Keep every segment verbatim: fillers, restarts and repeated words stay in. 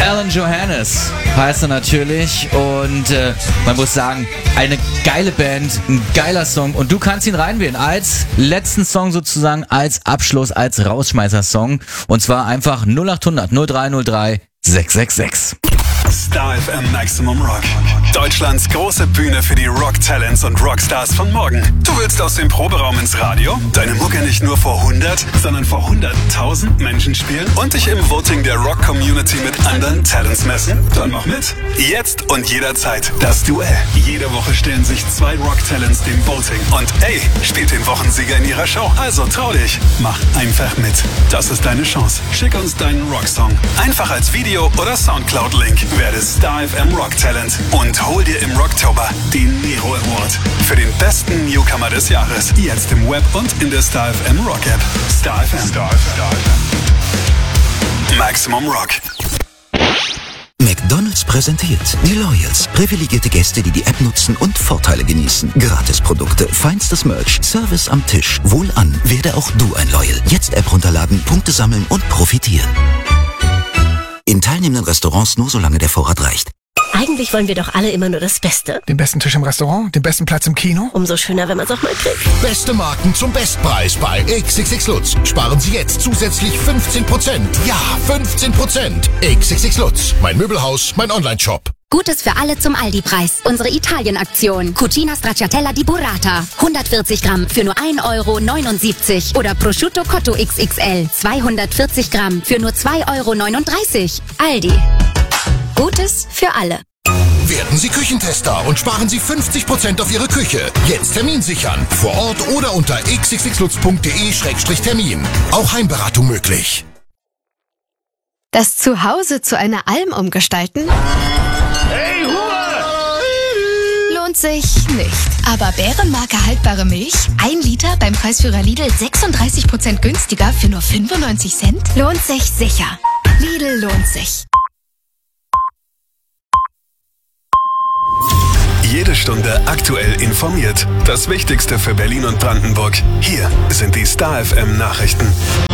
Alan Johannes heißt er natürlich und äh, man muss sagen, eine geile Band, ein geiler Song und du kannst ihn reinwählen als letzten Song sozusagen, als Abschluss, als Rausschmeißer-Song und zwar einfach null acht hundert null drei null drei sechs sechs sechs. Star F M Maximum Rock. Deutschlands große Bühne für die Rock-Talents und Rockstars von morgen. Du willst aus dem Proberaum ins Radio, deine Mucke nicht nur vor hundert, sondern vor hunderttausend Menschen spielen und dich im Voting der Rock-Community mit anderen Talents messen? Dann mach mit. Jetzt und jederzeit das Duell. Jede Woche stellen sich zwei Rock-Talents dem Voting. Und ey, spielt den Wochensieger in ihrer Show. Also trau dich. Mach einfach mit. Das ist deine Chance. Schick uns deinen Rocksong. Einfach als Video oder Soundcloud-Link. Werde Star F M Rock Talent und hol dir im Rocktober den Nero Award für den besten Newcomer des Jahres. Jetzt im Web und in der Star F M Rock App. Star F M. Star F M. Maximum Rock. McDonald's präsentiert die Loyals. Privilegierte Gäste, die die App nutzen und Vorteile genießen. Gratisprodukte, feinstes Merch, Service am Tisch. Wohlan, werde auch du ein Loyal. Jetzt App runterladen, Punkte sammeln und profitieren. In teilnehmenden Restaurants nur solange der Vorrat reicht. Eigentlich wollen wir doch alle immer nur das Beste. Den besten Tisch im Restaurant, den besten Platz im Kino. Umso schöner, wenn man es auch mal kriegt. Beste Marken zum Bestpreis bei X X X Lutz. Sparen Sie jetzt zusätzlich fünfzehn Prozent. Ja, fünfzehn Prozent. X X X Lutz. Mein Möbelhaus, mein Online-Shop. Gutes für alle zum Aldi-Preis. Unsere Italien-Aktion. Cucina Stracciatella di Burrata. hundertvierzig Gramm für nur ein Euro neunundsiebzig. Oder Prosciutto Cotto X X L. zweihundertvierzig Gramm für nur zwei Euro neununddreißig. Aldi. Gutes für alle. Werden Sie Küchentester und sparen Sie fünfzig Prozent auf Ihre Küche. Jetzt Termin sichern. Vor Ort oder unter x x x lutz punkt d e Schrägstrich Termin. Auch Heimberatung möglich. Das Zuhause zu einer Alm umgestalten? Hey, Ruhe! Lohnt sich nicht. Aber Bärenmarke haltbare Milch? Ein Liter beim Preisführer Lidl sechsunddreißig Prozent günstiger für nur fünfundneunzig Cent? Lohnt sich sicher. Lidl lohnt sich. Jede Stunde aktuell informiert. Das Wichtigste für Berlin und Brandenburg. Hier sind die Star F M Nachrichten.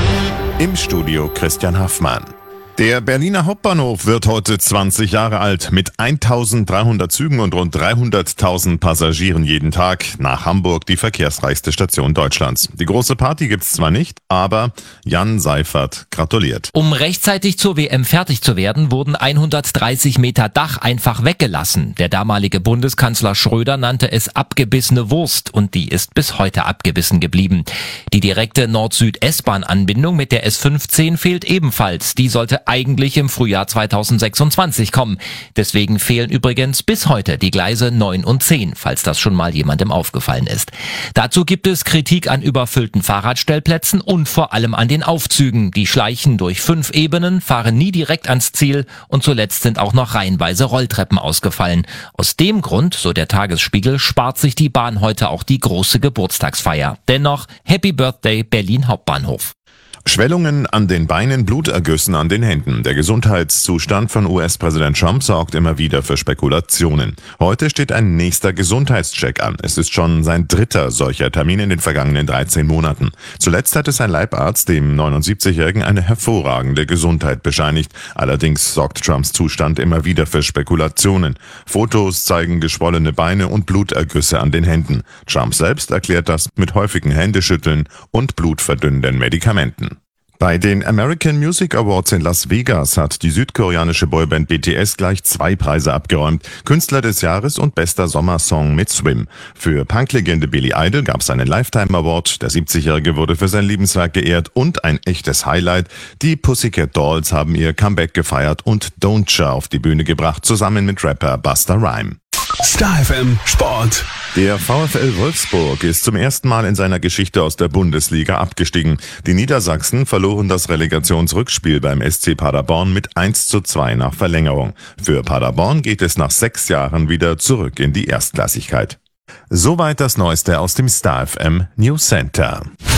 Im Studio Christian Haffmann. Der Berliner Hauptbahnhof wird heute zwanzig Jahre alt. Mit eintausenddreihundert Zügen und rund dreihunderttausend Passagieren jeden Tag. Nach Hamburg die verkehrsreichste Station Deutschlands. Die große Party gibt's zwar nicht, aber Jan Seifert gratuliert. Um rechtzeitig zur W M fertig zu werden, wurden hundertdreißig Meter Dach einfach weggelassen. Der damalige Bundeskanzler Schröder nannte es abgebissene Wurst und die ist bis heute abgebissen geblieben. Die direkte Nord-Süd-S-Bahn-Anbindung mit der S fünfzehn fehlt ebenfalls. Die sollte eigentlich im Frühjahr zweitausendsechsundzwanzig kommen. Deswegen fehlen übrigens bis heute die Gleise neun und zehn, falls das schon mal jemandem aufgefallen ist. Dazu gibt es Kritik an überfüllten Fahrradstellplätzen und vor allem an den Aufzügen. Die schleichen durch fünf Ebenen, fahren nie direkt ans Ziel und zuletzt sind auch noch reihenweise Rolltreppen ausgefallen. Aus dem Grund, so der Tagesspiegel, spart sich die Bahn heute auch die große Geburtstagsfeier. Dennoch, Happy Birthday Berlin Hauptbahnhof. Schwellungen an den Beinen, Blutergüssen an den Händen. Der Gesundheitszustand von U S-Präsident Trump sorgt immer wieder für Spekulationen. Heute steht ein nächster Gesundheitscheck an. Es ist schon sein dritter solcher Termin in den vergangenen dreizehn Monaten. Zuletzt hatte sein Leibarzt dem neunundsiebzigjährigen eine hervorragende Gesundheit bescheinigt. Allerdings sorgt Trumps Zustand immer wieder für Spekulationen. Fotos zeigen geschwollene Beine und Blutergüsse an den Händen. Trump selbst erklärt das mit häufigen Händeschütteln und blutverdünnenden Medikamenten. Bei den American Music Awards in Las Vegas hat die südkoreanische Boyband B T S gleich zwei Preise abgeräumt. Künstler des Jahres und bester Sommersong mit Swim. Für Punklegende Billy Idol gab es einen Lifetime Award. Der siebzigjährige wurde für sein Lebenswerk geehrt und ein echtes Highlight. Die Pussycat Dolls haben ihr Comeback gefeiert und Don't auf die Bühne gebracht, zusammen mit Rapper Busta Rhymes. Star F M Sport. Der VfL Wolfsburg ist zum ersten Mal in seiner Geschichte aus der Bundesliga abgestiegen. Die Niedersachsen verloren das Relegationsrückspiel beim S C Paderborn mit eins zu zwei nach Verlängerung. Für Paderborn geht es nach sechs Jahren wieder zurück in die Erstklassigkeit. Soweit das Neueste aus dem Star F M News Center.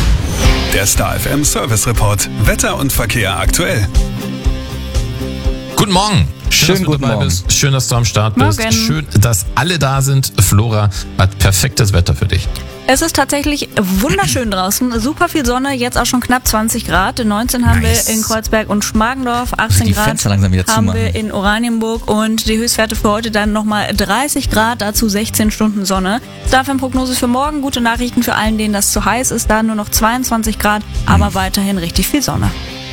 Der Star F M Service Report. Wetter und Verkehr aktuell. Guten Morgen. Schön, Schönen dass du guten dabei Morgen. bist. Schön, dass du am Start bist. Morgen. Schön, dass alle da sind. Flora hat perfektes Wetter für dich. Es ist tatsächlich wunderschön draußen, super viel Sonne, jetzt auch schon knapp zwanzig Grad. neunzehn haben Nice. wir in Kreuzberg und Schmargendorf, achtzehn Die Grad Fenster langsam wieder haben zumachen. wir in Oranienburg und die Höchstwerte für heute dann nochmal dreißig Grad, dazu sechzehn Stunden Sonne. Starfm-Prognose für morgen, gute Nachrichten für allen, denen das zu heiß ist, da nur noch zweiundzwanzig Grad, aber weiterhin richtig viel Sonne.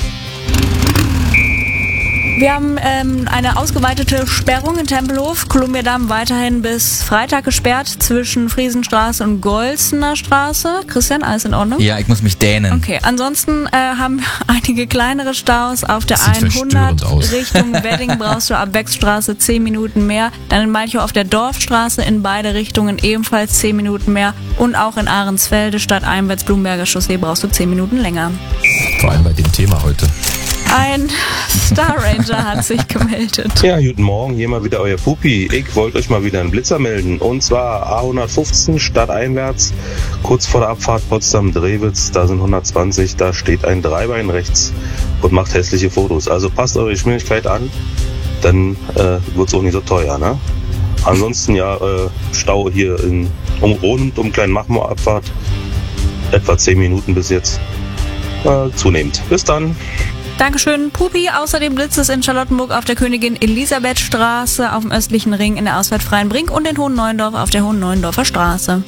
Wir haben ähm, eine ausgeweitete Sperrung in Tempelhof. Kolumbiadamm weiterhin bis Freitag gesperrt zwischen Friesenstraße und Golzener Straße. Christian, alles in Ordnung? Ja, ich muss mich dehnen. Okay, ansonsten äh, haben wir einige kleinere Staus. Auf der Das sieht hundert verstörend aus. Richtung Wedding brauchst du ab Beckstraße zehn Minuten mehr. Dann in Malchow auf der Dorfstraße in beide Richtungen ebenfalls zehn Minuten mehr. Und auch in Ahrensfelde statt einwärts Blumberger Chaussee brauchst du zehn Minuten länger. Vor allem bei dem Thema heute. Ein Star Ranger hat sich gemeldet. Ja, guten Morgen, hier mal wieder euer Pupi. Ich wollte euch mal wieder einen Blitzer melden. Und zwar A hundertfünfzehn stadteinwärts, kurz vor der Abfahrt Potsdam-Drewitz, da sind hundertzwanzig, da steht ein Dreibein rechts und macht hässliche Fotos. Also passt eure Geschwindigkeit an, dann äh, wird es auch nicht so teuer, ne? Ansonsten ja, äh, Stau hier in, um, rund um Kleinmachnow-Abfahrt, etwa zehn Minuten bis jetzt, äh, zunehmend. Bis dann. Dankeschön, Pupi. Außerdem blitzt es in Charlottenburg auf der Königin Elisabeth Straße, auf dem östlichen Ring in der Ausfahrt Freienbrink und in Hohenneuendorf auf der Hohenneuendorfer Straße.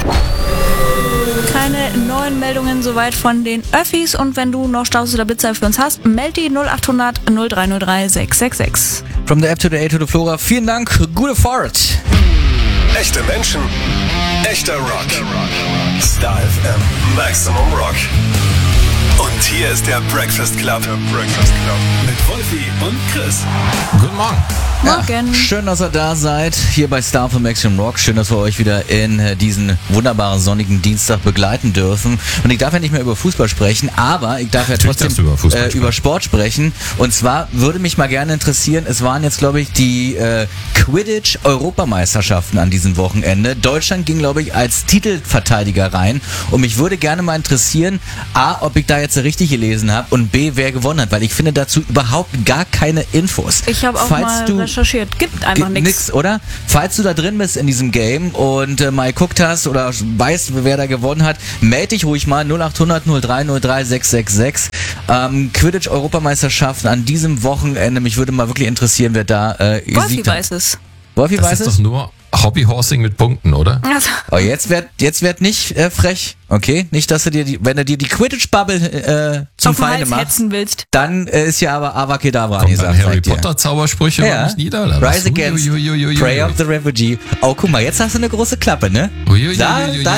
Keine neuen Meldungen soweit von den Öffis und wenn du noch Staus oder Blitzer für uns hast, melde die null acht hundert null drei null drei sechs sechs sechs. From the App to the A to the Flora. Vielen Dank. Gute Fahrt. Echte Menschen, echter Rock. Star F M Maximum Rock. Und hier ist der Breakfast Club. Der Breakfast Club. Mit Wolfi und Chris. Guten Morgen. Morgen. Ja, schön, dass ihr da seid, hier bei Star F M Maximum Rock. Schön, dass wir euch wieder in äh, diesen wunderbaren sonnigen Dienstag begleiten dürfen. Und ich darf ja nicht mehr über Fußball sprechen, aber ich darf ja Natürlich trotzdem darfst du über Fußball äh, sprechen. über Sport sprechen. Und zwar würde mich mal gerne interessieren, es waren jetzt, glaube ich, die äh, Quidditch-Europameisterschaften an diesem Wochenende. Deutschland ging, glaube ich, als Titelverteidiger rein. Und mich würde gerne mal interessieren, A, ob ich da jetzt richtig gelesen habe und B, wer gewonnen hat, weil ich finde dazu überhaupt gar keine Infos. Ich habe auch Falls mal du recherchiert. Gibt einfach Ge- nichts. Nix, oder? Falls du da drin bist in diesem Game und äh, mal geguckt hast oder weißt, wer da gewonnen hat, melde dich ruhig mal null acht hundert null drei null drei sechs sechs sechs. Ähm, Quidditch-Europameisterschaften an diesem Wochenende. Mich würde mal wirklich interessieren, wer da äh, Wolfi gesiegt hat. weiß es. Wolfi Das weiß ist es? doch nur Hobbyhorsing mit Punkten, oder? Also, Oh, jetzt werd, jetzt werd nicht äh, frech, okay? Nicht, dass du dir die, wenn du dir die Quidditch-Bubble äh, zum auf den Feinde Hals machst, hetzen willst. dann äh, ist ja aber Avacadabra Kommt angesagt, dann Harry sagt ihr. Potter Zaubersprüche Ja. noch nicht nieder? Oder was? Rise Against, Ui, ui, ui, ui, ui. Prayer of the Refugee. Oh, guck mal, jetzt hast du eine große Klappe, ne? Ui, ui, Da, ui, ui, da ui,